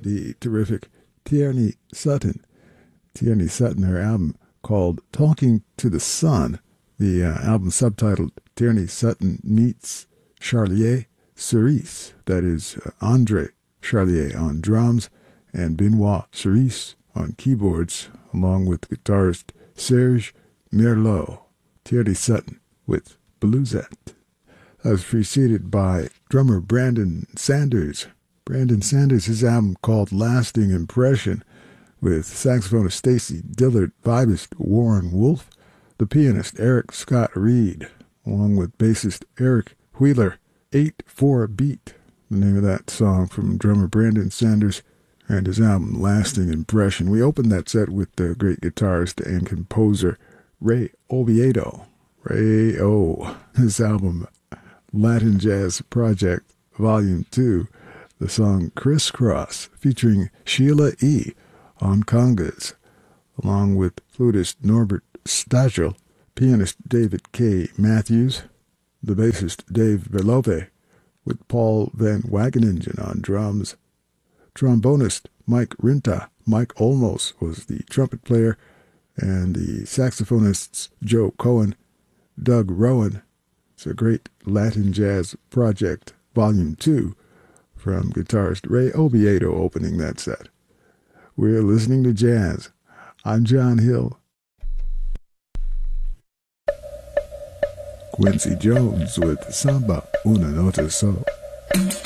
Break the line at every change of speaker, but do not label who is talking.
the terrific Tierney Sutton. Tierney Sutton, her album called Talking to the Sun. The album subtitled Tierney Sutton Meets Charlier Cerise. That is Andre Charlier on drums and Benoit Cerise on keyboards, along with guitarist Serge Merlot. Tierney Sutton with Bluesette. That was preceded by drummer Brandon Sanders. Brandon Sanders, his album called Lasting Impression, with saxophonist Stacy Dillard, vibist Warren Wolf, the pianist Eric Scott Reed, along with bassist Eric Wheeler. 8/4 Beat, the name of that song from drummer Brandon Sanders and his album Lasting Impression. We opened that set with the great guitarist and composer Ray Oviedo. Ray O. His album Latin Jazz Project Volume 2, the song Crisscross, featuring Sheila E. on congas, along with flutist Norbert Stachel, pianist David K. Matthews, the bassist Dave Berlope, with Paul Van Wageningen on drums. Trombonist Mike Rinta, Mike Olmos was the trumpet player, and the saxophonists Joe Cohen, Doug Rowan. It's a great Latin Jazz Project, Volume 2, from guitarist Ray Oviedo opening that set. We're listening to jazz. I'm John Hill. Quincy Jones with Samba Una Nota Solo.